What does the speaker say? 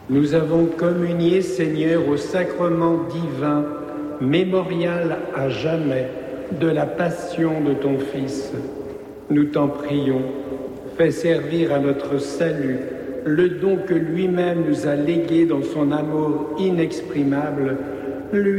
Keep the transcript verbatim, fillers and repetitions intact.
Nous avons communié, Seigneur, au sacrement divin, mémorial à jamais de la passion de ton Fils. Nous t'en prions, fais servir à notre salut le don que lui-même nous a légué dans son amour inexprimable, lui